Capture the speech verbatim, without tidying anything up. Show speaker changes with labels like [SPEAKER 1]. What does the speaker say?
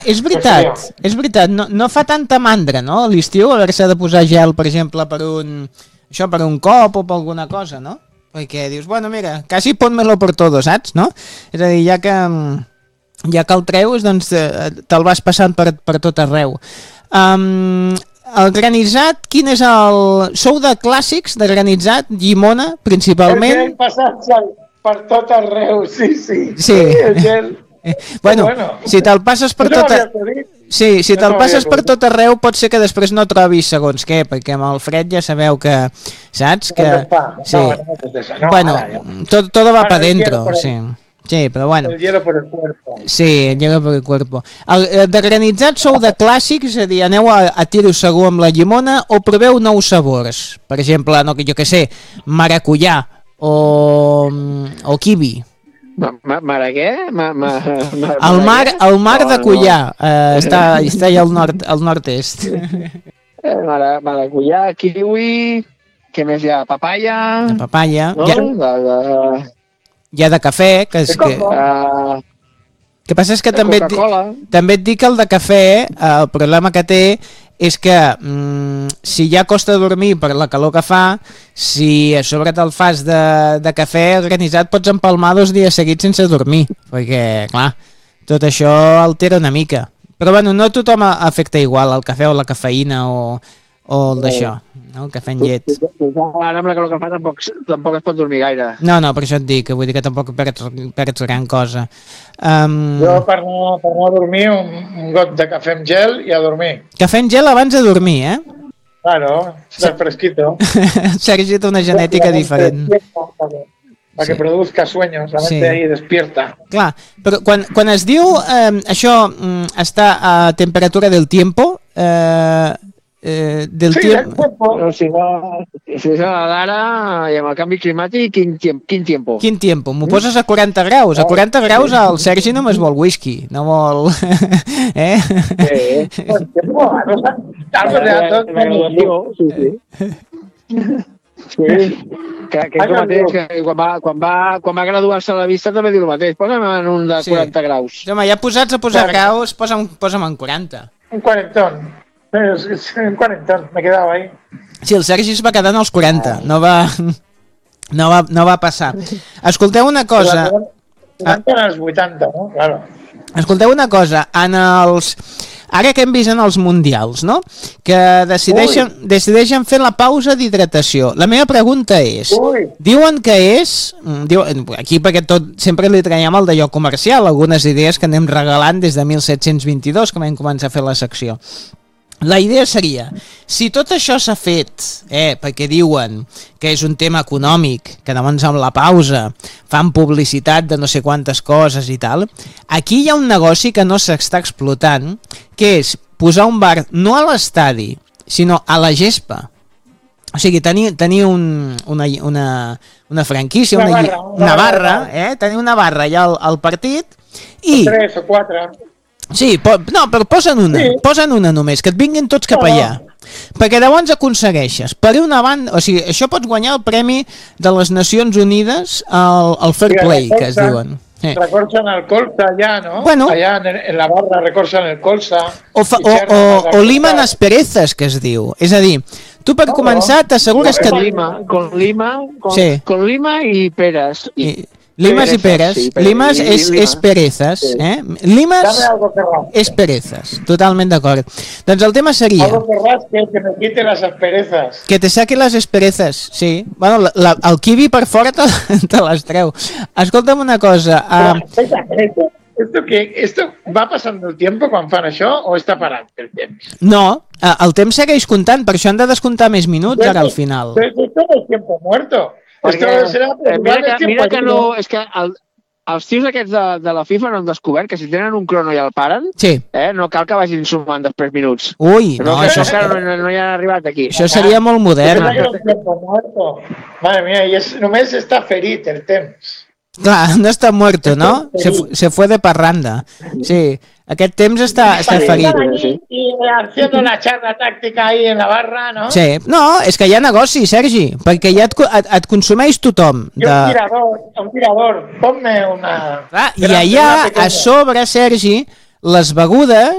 [SPEAKER 1] És veritat, és veritat, no, no fa tanta mandra, no? A l'estiu haver-se de posar gel, per exemple, per un, això, per un cop o per alguna cosa, no? Perquè dius, bueno, mira, quasi ponmelo por todo, saps, no? És a dir, ja que, ja que el treus, doncs te'l vas passant per, per tot arreu. Um, el granissat, quin és el... Sou de clàssics, de granissat, llimona, principalment?
[SPEAKER 2] El gel passat per tot arreu, sí, sí.
[SPEAKER 1] Sí.
[SPEAKER 2] El gel...
[SPEAKER 1] Eh, bueno, bueno, si te'l passes per tot arreu, sí, si te'l passes per tot arreu pot ser que després no trobis segons què, perquè amb el fred ja sabeu que, saps? Que, sí. Bueno, tot, todo va para dentro, sí. Sí, però bueno.
[SPEAKER 2] El hielo por el cuerpo.
[SPEAKER 1] Sí, el hielo por el cuerpo. El, de granitzat sou de clàssics, és a dir, aneu a, a tiro segur amb la llimona o proveu nous sabors? Per exemple, no, jo què sé, maracuyà o, o kiwi.
[SPEAKER 3] Mar què? Ma, ma, ma,
[SPEAKER 1] el mar, el mar de Cullà, eh, està, està allà al, nord, al nord-est.
[SPEAKER 3] Mara, maracuyà, kiwi, què més hi ha? Papaya.
[SPEAKER 1] La papaya.
[SPEAKER 3] No?
[SPEAKER 1] Hi, ha,
[SPEAKER 3] la, la...
[SPEAKER 1] hi ha de cafè, que és que... Uh... El que passa és que també et, també et dic que el de cafè, eh, el problema que té és que mm, si ja costa dormir per la calor que fa, si a sobre te'l fas de, de cafè, el granissat pots empalmar dos dies seguits sense dormir, perquè, clar, tot això altera una mica. Però bueno, no tothom afecta igual el cafè o la cafeïna o, o el d'això, no? El cafè amb llet.
[SPEAKER 3] Ara amb la calor que fa tampoc, tampoc es pot dormir gaire.
[SPEAKER 1] No, no, per això et dic, que vull dir que tampoc perds, perds gran cosa. Um...
[SPEAKER 2] Jo per no, per no dormir un, un got de cafè amb gel i a dormir.
[SPEAKER 1] Cafè amb gel abans de dormir, eh?
[SPEAKER 2] Claro, està fresquito.
[SPEAKER 1] Sergi té una genètica diferent.
[SPEAKER 2] Para que sí. Produzca sueños, la mente sí. Ahí despierta.
[SPEAKER 1] Clar, però quan, quan es diu eh, això mm, està a temperatura del tiempo, eh, eh, del
[SPEAKER 2] sí,
[SPEAKER 1] tiempo...
[SPEAKER 3] Però si no, si és d'ara i amb el canvi climàtic, quin, quin tiempo?
[SPEAKER 1] Quin tiempo? M'ho poses a quaranta graus. A quaranta graus el Sergi només vol whisky, no vol... eh?
[SPEAKER 3] Sí. Sí, sí. Sí, que, que és el mateix, que quan va, quan va, quan va graduar-se a la vista també diu el mateix, posa'm en un de sí. quaranta graus.
[SPEAKER 1] Home, ja posats a posar graus, posa'm, posa'm en quaranta.
[SPEAKER 2] Un quarantón, un quarantón, me quedava ahí.
[SPEAKER 1] Sí, el Sergi es va quedar en els quaranta, no va, no va, no va passar. Escolteu una cosa...
[SPEAKER 2] quaranta en els vuitanta, no? Claro.
[SPEAKER 1] Escolteu una cosa, en els... Ara que hem vist en els mundials, no? Que decideixen, decideixen fer la pausa d'hidratació. La meva pregunta és, Ui. diuen que és, diuen, aquí perquè tot sempre li traiem el d'allò comercial, algunes idees que anem regalant des de mil set-cents vint-i-dos, que vam començar a fer la secció. La idea seria, si tot això s'ha fet, eh, perquè diuen que és un tema econòmic, que llavors amb la pausa fan publicitat de no sé quantes coses i tal, aquí hi ha un negoci que no s'està explotant, que és posar un bar no a l'estadi, sinó a la gespa. O sigui, tenir, tenir un, una, una, una franquícia, una, una, barra, una, una barra, eh, tenir una barra allà al, al partit i...
[SPEAKER 2] Tres o quatre...
[SPEAKER 1] Sí, po no, però posa'n una, sí. posa'n una només, que et vinguin tots cap allà. Perquè llavors aconsegueixes, per una banda, o sigui, això pots guanyar el premi de les Nacions Unides al, al Fair Play, sí, que es diuen.
[SPEAKER 2] Eh. Recorcen el colza allà, no?
[SPEAKER 1] Bueno,
[SPEAKER 2] allà en, en la barra recorcen el colza.
[SPEAKER 1] O, fa, o, o, o limen asperezas, que es diu. És a dir, tu per oh, començar t'assegures que...
[SPEAKER 3] Con lima, con lima, con, sí. con lima i peres. I...
[SPEAKER 1] I... Limas y peras, sí, limas y, es, es perezas, sí. eh? Limas es perezas, totalment d'acord. Doncs el tema seria...
[SPEAKER 2] Algo que rasque, que me quite las asperezas.
[SPEAKER 1] Que te saque las asperezas, sí. Bueno, la, la, el kiwi per fora te, te les treu. Escolta'm una cosa... Um...
[SPEAKER 2] ¿Esto, que, ¿Esto va pasando el tiempo quan fan això o està parat el temps?
[SPEAKER 1] No, el temps segueix comptant, per això han de descomptar més minuts ara al final.
[SPEAKER 2] Esto es el tiempo muerto.
[SPEAKER 3] Perquè, eh, mira que, mira que no, és que el, els tios aquests de, de la FIFA no han descobert que si tenen un crono i el paren,
[SPEAKER 1] sí.
[SPEAKER 3] eh, no cal que vagin sumant després minuts.
[SPEAKER 1] Ui, no,
[SPEAKER 3] no
[SPEAKER 1] això...
[SPEAKER 3] No, no, no hi han arribat aquí.
[SPEAKER 1] Això seria molt modern.
[SPEAKER 2] Madre mía, i és, només està ferit el temps.
[SPEAKER 1] Clar, no està muerto, ¿no? Se, se fue de parranda. Sí, aquest temps està, està ferit.
[SPEAKER 2] I haciendo la charla tàctica ahí en la barra, ¿no?
[SPEAKER 1] Sí, no, és que hi ha negoci, Sergi, perquè ja et, et, et consumeix tothom.
[SPEAKER 2] De... Un tirador, un tirador, ponme una...
[SPEAKER 1] Clar, i allà, a sobre, Sergi, les begudes